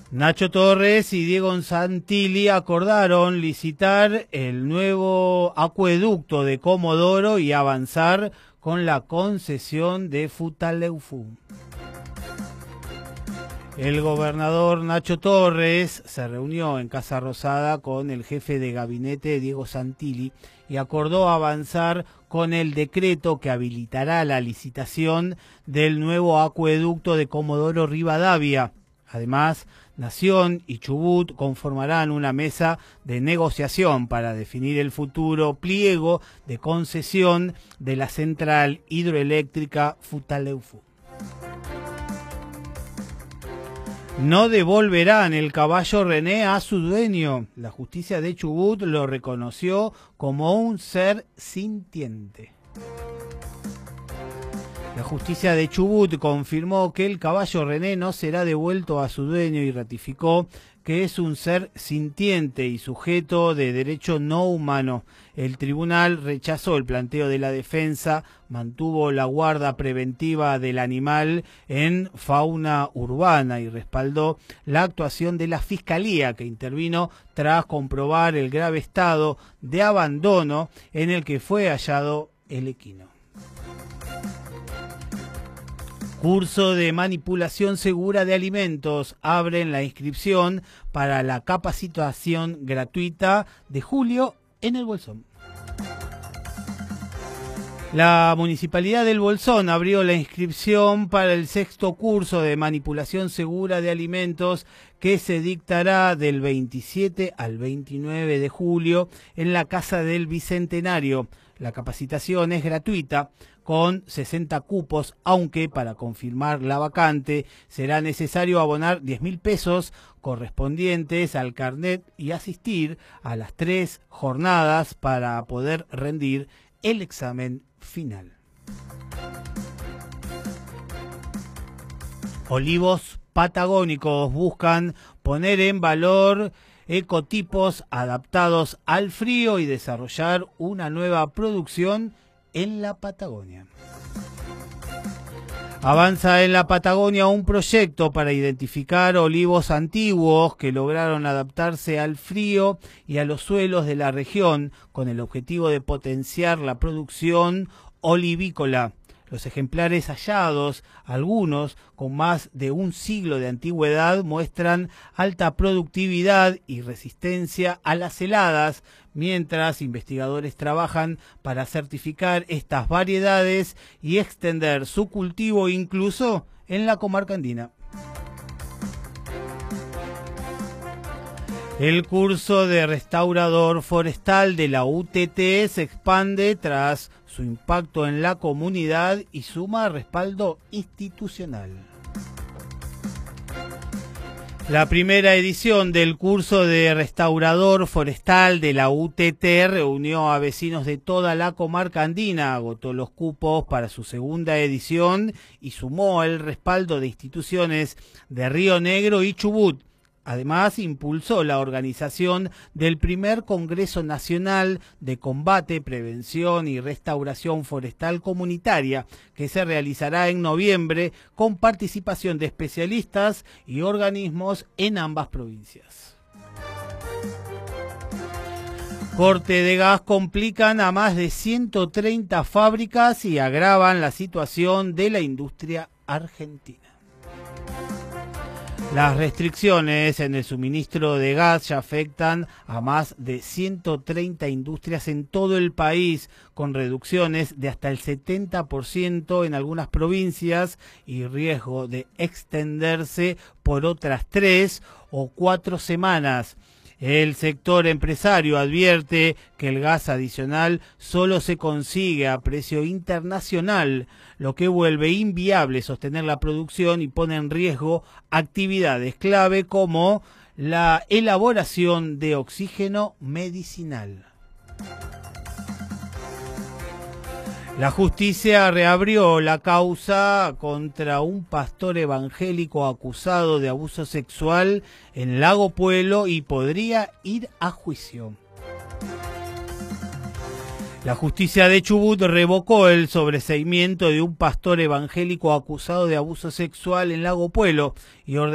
Nacho Torres y Diego Santilli acordaron licitar el nuevo acueducto de Comodoro y avanzar con la concesión de Futaleufú. El gobernador Nacho Torres se reunió en Casa Rosada con el jefe de gabinete Diego Santilli y acordó avanzar con el decreto que habilitará la licitación del nuevo acueducto de Comodoro Rivadavia. Además, Nación y Chubut conformarán una mesa de negociación para definir el futuro pliego de concesión de la central hidroeléctrica Futaleufú. No devolverán el caballo René a su dueño. La justicia de Chubut lo reconoció como un ser sintiente. La justicia de Chubut confirmó que el caballo René no será devuelto a su dueño y ratificó que es un ser sintiente y sujeto de derecho no humano. El tribunal rechazó el planteo de la defensa, mantuvo la guarda preventiva del animal en fauna urbana y respaldó la actuación de la Fiscalía, que intervino tras comprobar el grave estado de abandono en el que fue hallado el equino. Curso de manipulación segura de alimentos. Abren la inscripción para la capacitación gratuita de julio en el Bolsón. La Municipalidad del Bolsón abrió la inscripción para el 6º curso de manipulación segura de alimentos que se dictará del 27 al 29 de julio en la Casa del Bicentenario. La capacitación es gratuita con 60 cupos, aunque para confirmar la vacante será necesario abonar 10.000 pesos correspondientes al carnet y asistir a las 3 jornadas para poder rendir el examen final. Olivos patagónicos buscan poner en valor ecotipos adaptados al frío y desarrollar una nueva producción en la Patagonia. Avanza en la Patagonia un proyecto para identificar olivos antiguos que lograron adaptarse al frío y a los suelos de la región con el objetivo de potenciar la producción olivícola. Los ejemplares hallados, algunos con más de un siglo de antigüedad, muestran alta productividad y resistencia a las heladas, mientras investigadores trabajan para certificar estas variedades y extender su cultivo incluso en la comarca andina. El curso de restaurador forestal de la UTT se expande tras su impacto en la comunidad y suma respaldo institucional. La primera edición del curso de restaurador forestal de la UTT reunió a vecinos de toda la comarca andina, agotó los cupos para su segunda edición y sumó el respaldo de instituciones de Río Negro y Chubut. Además, impulsó la organización del primer Congreso Nacional de Combate, Prevención y Restauración Forestal Comunitaria, que se realizará en noviembre con participación de especialistas y organismos en ambas provincias. Corte de gas complican a más de 130 fábricas y agravan la situación de la industria argentina. Las restricciones en el suministro de gas ya afectan a más de 130 industrias en todo el país, con reducciones de hasta el 70% en algunas provincias y riesgo de extenderse por otras 3 o 4 semanas. El sector empresario advierte que el gas adicional solo se consigue a precio internacional, lo que vuelve inviable sostener la producción y pone en riesgo actividades clave como la elaboración de oxígeno medicinal. La justicia reabrió la causa contra un pastor evangélico acusado de abuso sexual en Lago Puelo y podría ir a juicio. La justicia de Chubut revocó el sobreseimiento de un pastor evangélico acusado de abuso sexual en Lago Puelo y ordenó